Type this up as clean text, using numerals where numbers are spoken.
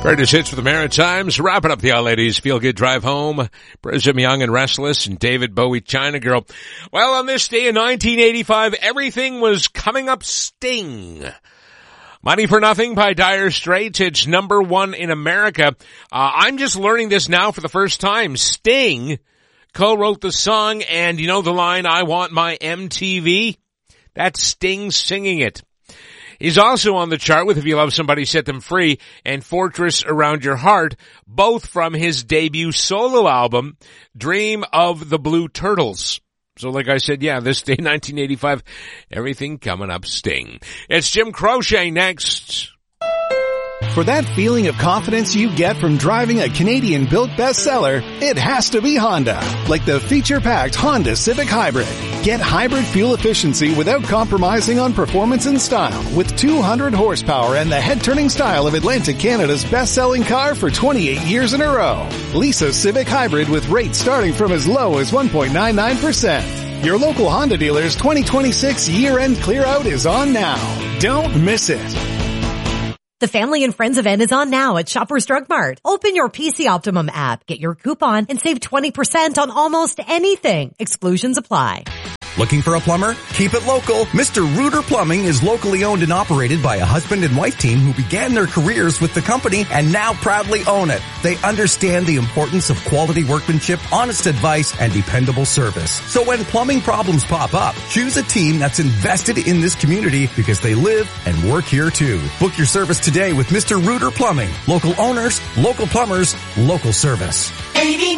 Greatest hits for the Maritimes. Wrapping up the All Ladies Feel Good Drive Home. Brigham Young and Restless and David Bowie, China Girl. Well, on this day in 1985, everything was coming up Sting. Money for Nothing by Dire Straits. It's number one in America. I'm just learning this now for the first time. Sting co-wrote the song, and you know the line, I want my MTV? That's Sting singing it. He's also on the chart with If You Love Somebody, Set Them Free and Fortress Around Your Heart, both from his debut solo album, Dream of the Blue Turtles. So like I said, yeah, this day, 1985, everything coming up Sting. It's Jim Croce next. For that feeling of confidence you get from driving a Canadian-built bestseller, it has to be Honda. Like the feature-packed Honda Civic Hybrid. Get hybrid fuel efficiency without compromising on performance and style with 200 horsepower and the head-turning style of Atlantic Canada's best-selling car for 28 years in a row. Lease a Civic Hybrid with rates starting from as low as 1.99%. Your local Honda dealer's 2026 year-end clear-out is on now. Don't miss it. The Family and Friends event is on now at Shoppers Drug Mart. Open your PC Optimum app, get your coupon, and save 20% on almost anything. Exclusions apply. Looking for a plumber? Keep it local. Mr. Reuter Plumbing is locally owned and operated by a husband and wife team who began their careers with the company and now proudly own it. They understand the importance of quality workmanship, honest advice, and dependable service. So when plumbing problems pop up, choose a team that's invested in this community because they live and work here too. Book your service today with Mr. Reuter Plumbing. Local owners, local plumbers, local service.